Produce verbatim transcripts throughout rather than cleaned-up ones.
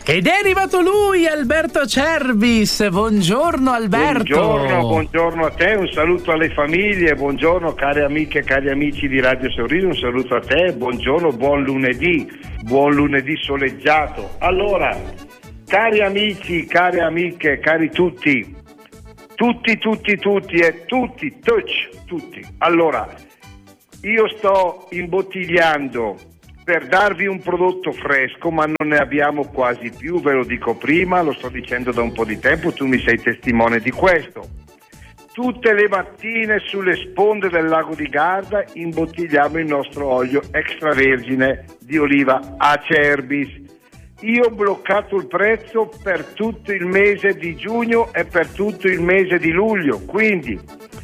Ed è arrivato lui, Alberto Cerbis. Buongiorno Alberto. Buongiorno, buongiorno a te, un saluto alle famiglie, buongiorno cari amiche e cari amici di Radio Sorriso, un saluto a te, buongiorno, buon lunedì, buon lunedì soleggiato. Allora, cari amici, cari amiche, cari tutti, tutti, tutti, tutti e tutti, touch, tutti. Allora, io sto imbottigliando per darvi un prodotto fresco, ma non ne abbiamo quasi più, ve lo dico prima, lo sto dicendo da un po' di tempo, tu mi sei testimone di questo. Tutte le mattine sulle sponde del lago di Garda imbottigliamo il nostro olio extravergine di oliva Acerbis. Io ho bloccato il prezzo per tutto il mese di giugno e per tutto il mese di luglio, quindi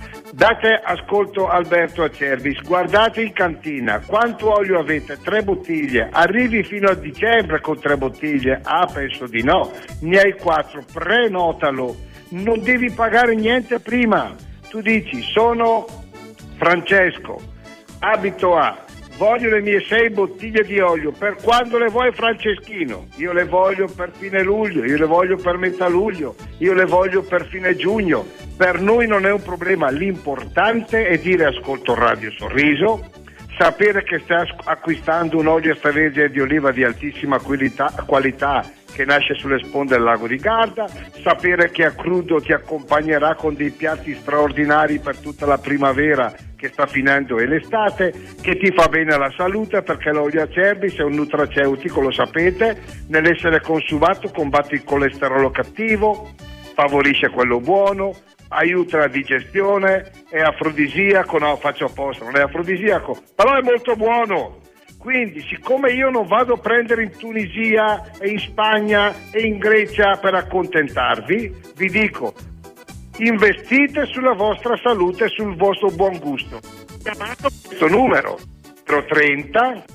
date ascolto Alberto Acerbis, guardate in cantina quanto olio avete, tre bottiglie, arrivi fino a dicembre con tre bottiglie? Ah, penso di no, ne hai quattro, prenotalo, non devi pagare niente prima, tu dici sono Francesco, abito a, voglio le mie sei bottiglie di olio, per quando le vuoi Franceschino? Io le voglio per fine luglio, io le voglio per metà luglio, io le voglio per fine giugno. Per noi non è un problema, l'importante è dire ascolto Radio Sorriso, sapere che stai acquistando un olio extravergine di oliva di altissima qualità, qualità che nasce sulle sponde del lago di Garda, sapere che a crudo ti accompagnerà con dei piatti straordinari per tutta la primavera che sta finendo e l'estate, che ti fa bene alla salute perché l'olio Acerbis è un nutraceutico, lo sapete, nell'essere consumato combatte il colesterolo cattivo, favorisce quello buono, aiuta la digestione, è afrodisiaco, no faccio apposta, non è afrodisiaco, però è molto buono. Quindi siccome io non vado a prendere in Tunisia e in Spagna e in Grecia per accontentarvi, vi dico, investite sulla vostra salute e sul vostro buon gusto. Chiamate questo numero zero trenta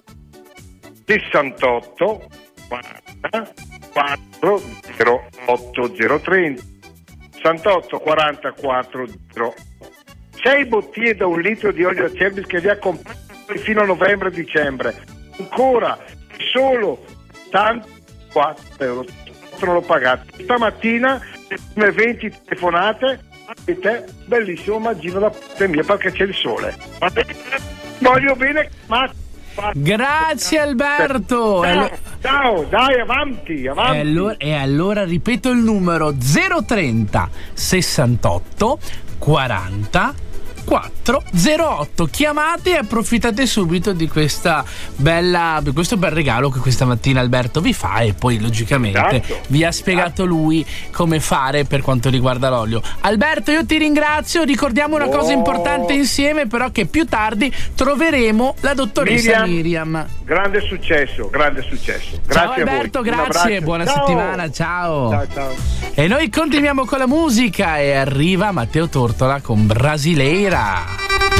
sessantotto quaranta quattro zero otto zero trenta sessantotto quarantaquattro zero. sei bottiglie da un litro di olio Acerbis che vi accompagna fino a novembre e dicembre, ancora solo ottantaquattro euro, non lo pagate. Stamattina come venti telefonate avete bellissimo maggino da parte mia perché c'è il sole. Voglio bene, ma grazie Alberto. Ciao, ciao, dai, avanti, avanti. E allora, e allora ripeto il numero zero trenta sessantotto quaranta quattro zero otto. Chiamate e approfittate subito di questa bella di questo bel regalo che questa mattina Alberto vi fa, e poi logicamente esatto, vi ha spiegato esatto. lui come fare per quanto riguarda l'olio. Alberto, io ti ringrazio, ricordiamo una oh. cosa importante insieme, però, che più tardi troveremo la dottoressa Miriam. Miriam. Grande successo, grande successo. Grazie ciao Alberto, a voi. grazie, buona ciao. settimana, ciao. Ciao, ciao. E noi continuiamo con la musica e arriva Matteo Tortola con Brasileira.